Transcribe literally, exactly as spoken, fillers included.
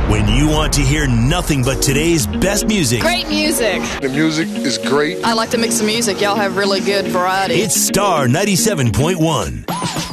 When you want to hear nothing but today's best music. Great music. The music is great. I like to mix the music. Y'all have really good variety. It's Star ninety-seven point one.